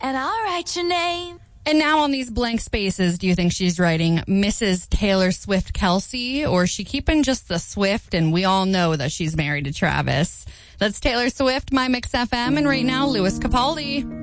and I'll write your name. And now on these blank spaces, do you think she's writing Mrs. Taylor Swift Kelsey, or is she keeping just the Swift, and we all know that she's married to Travis? That's Taylor Swift, My Mix FM, and right now, Louis Capaldi.